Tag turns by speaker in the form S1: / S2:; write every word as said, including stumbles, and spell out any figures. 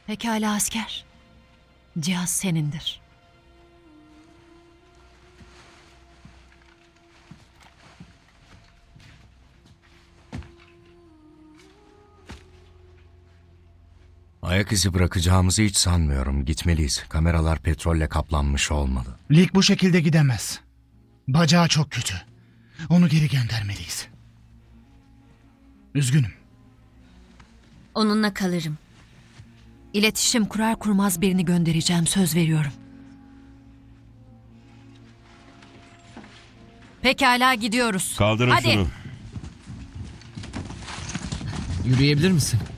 S1: Pekala asker. Cihaz senindir.
S2: Ayak izi bırakacağımızı hiç sanmıyorum. Gitmeliyiz. Kameralar petrolle kaplanmış olmalı.
S3: Lik bu şekilde gidemez. Bacağı çok kötü. Onu geri göndermeliyiz. Üzgünüm.
S4: Onunla kalırım.
S1: İletişim kurar kurmaz birini göndereceğim, söz veriyorum. Pekala gidiyoruz.
S5: Kaldırın
S1: Hadi.
S5: şunu.
S6: Yürüyebilir misin?